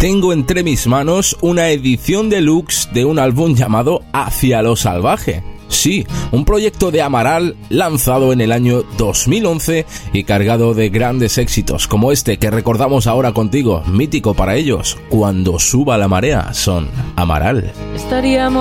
Tengo entre mis manos una edición deluxe de un álbum llamado Hacia lo Salvaje. Sí, un proyecto de Amaral lanzado en el año 2011 y cargado de grandes éxitos como este que recordamos ahora contigo, mítico para ellos, Cuando suba la marea, son Amaral. Estaríamos